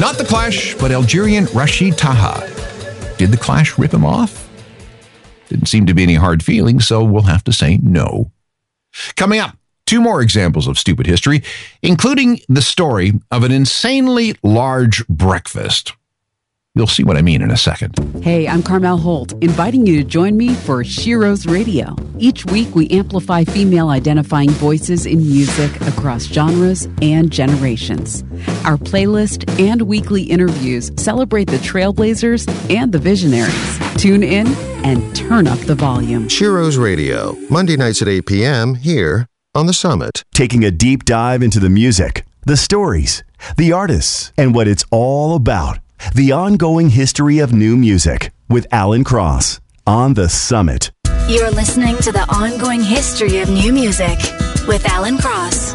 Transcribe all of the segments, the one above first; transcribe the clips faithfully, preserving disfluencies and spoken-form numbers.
Not The Clash, but Algerian Rachid Taha. Did The Clash rip him off? Didn't seem to be any hard feelings, so we'll have to say no. Coming up, two more examples of stupid history, including the story of an insanely large breakfast. You'll see what I mean in a second. Hey, I'm Carmel Holt, inviting you to join me for Shiro's Radio. Each week, we amplify female-identifying voices in music across genres and generations. Our playlist and weekly interviews celebrate the trailblazers and the visionaries. Tune in and turn up the volume. Shiro's Radio, Monday nights at eight p.m. here on The Summit. Taking a deep dive into the music, the stories, the artists, and what it's all about. The ongoing history of new music with Alan Cross on The Summit. You're listening to the ongoing history of new music with Alan Cross.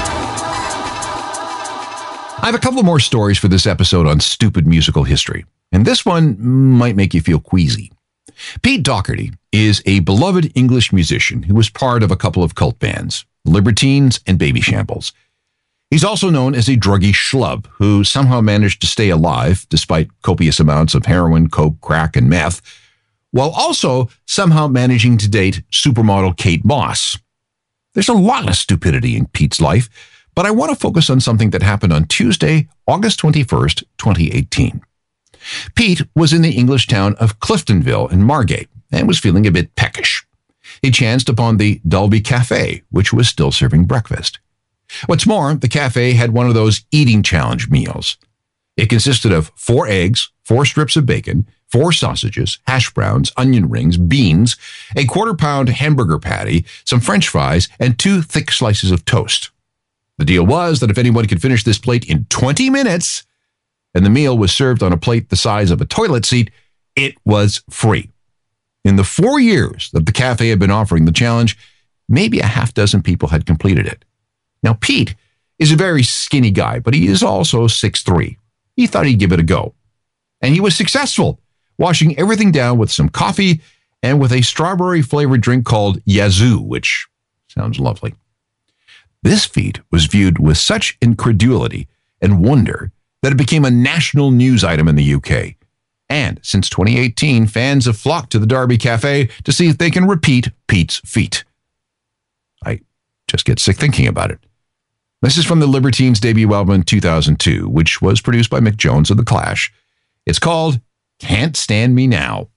I have a couple more stories for this episode on stupid musical history, and this one might make you feel queasy. Pete Doherty is a beloved English musician who was part of a couple of cult bands, Libertines and Baby Shambles. He's also known as a druggy schlub who somehow managed to stay alive despite copious amounts of heroin, coke, crack, and meth, while also somehow managing to date supermodel Kate Moss. There's a lot of stupidity in Pete's life, but I want to focus on something that happened on Tuesday, August twenty-first, twenty eighteen. Pete was in the English town of Cliftonville in Margate and was feeling a bit peckish. He chanced upon the Dalby Cafe, which was still serving breakfast. What's more, the cafe had one of those eating challenge meals. It consisted of four eggs, four strips of bacon, four sausages, hash browns, onion rings, beans, a quarter-pound hamburger patty, some French fries, and two thick slices of toast. The deal was that if anyone could finish this plate in twenty minutes, and the meal was served on a plate the size of a toilet seat, it was free. In the four years that the cafe had been offering the challenge, maybe a half dozen people had completed it. Now, Pete is a very skinny guy, but he is also six foot three. He thought he'd give it a go. And he was successful, washing everything down with some coffee and with a strawberry-flavored drink called Yazoo, which sounds lovely. This feat was viewed with such incredulity and wonder that it became a national news item in the U K. And since twenty eighteen, fans have flocked to the Derby Cafe to see if they can repeat Pete's feat. I just get sick thinking about it. This is from the Libertines' debut album in two thousand two, which was produced by Mick Jones of The Clash. It's called Can't Stand Me Now.